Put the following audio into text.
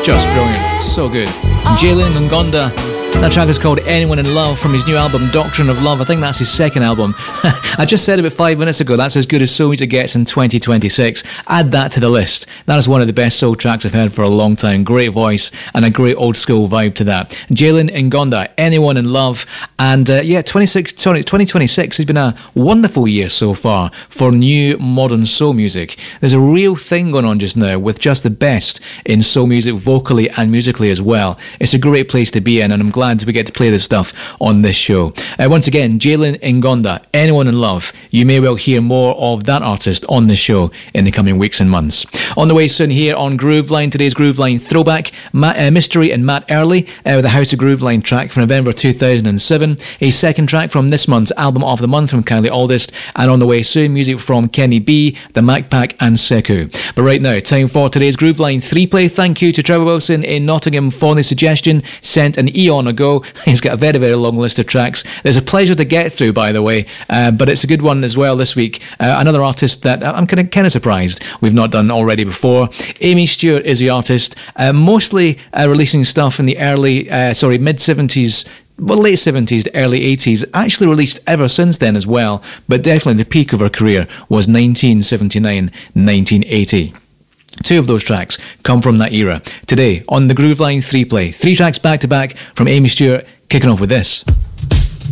Just brilliant. So good. Jalen Ngonda. That track is called Anyone in Love from his new album Doctrine of Love. I think that's his second album. I just said about 5 minutes ago, that's as good as soul music gets in 2026. Add that to the list. That is one of the best soul tracks I've heard for a long time. Great voice and a great old school vibe to that. Jalen Ngonda, Anyone in Love. And 2026 has been a wonderful year so far for new modern soul music. There's a real thing going on just now with just the best in soul music, vocally and musically as well. It's a great place to be in, and I'm glad we get to play this stuff on this show. Once again, Jalen Ngonda, Anyone in Love. You may well hear more of that artist on this show in the coming weeks and months. On the way soon here on Grooveline, today's Grooveline throwback, Mystery and Matt Early with a House of Grooveline track from November 2007, a second track from this month's Album of the Month from Kylie Aldist, and on the way soon, music from Kenny B, The Mac Pack and Seku. But right now, time for today's Grooveline 3-play. Thank you to Trevor Wilson in Nottingham for the suggestion sent an eon ago. He's got a very, very long list of tracks. There's a pleasure to get through, by the way, but it's a good one as well this week. Another artist that I'm kind of surprised we've not done already before. Amy Stewart is the artist, mostly releasing stuff in the mid-70s, well, late 70s to early 80s, actually released ever since then as well, but definitely the peak of her career was 1979-1980. Two of those tracks come from that era. Today, on the Grooveline 3-play, 3 tracks back-to-back from Amy Stewart, kicking off with this.